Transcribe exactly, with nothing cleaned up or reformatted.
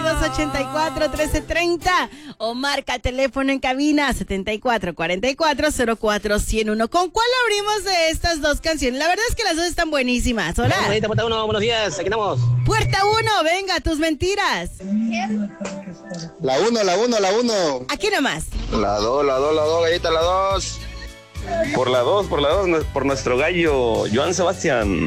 dos ocho cuatro, uno tres tres cero o marca el teléfono en cabina setenta y cuatro cuarenta y cuatro cero cuatro cero uno. ¿Con cuál abrimos de estas dos canciones? La verdad es que las dos están buenísimas. Hola. Hola, puerta uno, buenos días, aquí estamos. Puerta uno, venga, tus mentiras. La uno, la uno, la uno. Aquí nomás. La dos, la dos, la dos, galleta, la dos. Por la dos, por la dos, por nuestro gallo, Joan Sebastián.